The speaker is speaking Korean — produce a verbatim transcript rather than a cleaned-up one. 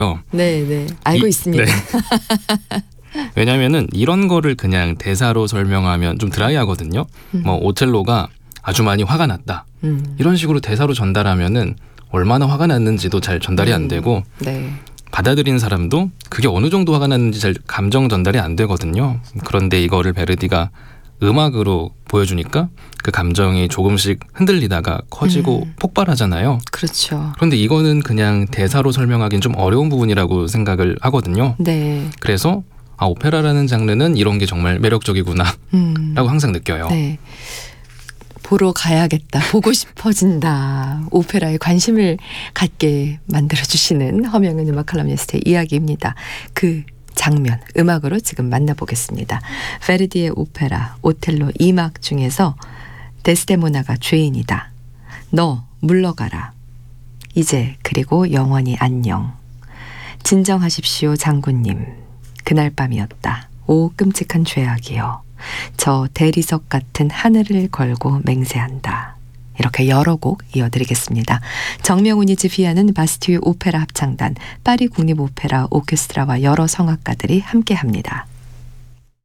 네, 네. 알고 이, 있습니다. 네. 왜냐면은 이런 거를 그냥 대사로 설명하면 좀 드라이하거든요. 음. 뭐 오텔로가 아주 많이 화가 났다. 음. 이런 식으로 대사로 전달하면은 얼마나 화가 났는지도 잘 전달이 안 되고 네. 받아들인 사람도 그게 어느 정도 화가 났는지 잘 감정 전달이 안 되거든요. 그런데 이거를 베르디가 음악으로 보여주니까 그 감정이 조금씩 흔들리다가 커지고 음. 폭발하잖아요. 그렇죠. 그런데 이거는 그냥 대사로 설명하기는 좀 어려운 부분이라고 생각을 하거든요. 네. 그래서 아, 오페라라는 장르는 이런 게 정말 매력적이구나 음. 라고 항상 느껴요. 네. 보러 가야겠다. 보고 싶어진다. 오페라에 관심을 갖게 만들어주시는 허명은 음악 칼럼니스트의 이야기입니다. 그 장면, 음악으로 지금 만나보겠습니다. 베르디의 오페라 오텔로 이 막 중에서 데스데모나가 죄인이다. 너 물러가라. 이제 그리고 영원히 안녕. 진정하십시오 장군님. 그날 밤이었다. 오 끔찍한 죄악이여. 저 대리석 같은 하늘을 걸고 맹세한다. 이렇게 여러 곡 이어드리겠습니다. 정명훈이 지휘하는 바스티유 오페라 합창단, 파리 국립오페라 오케스트라와 여러 성악가들이 함께합니다.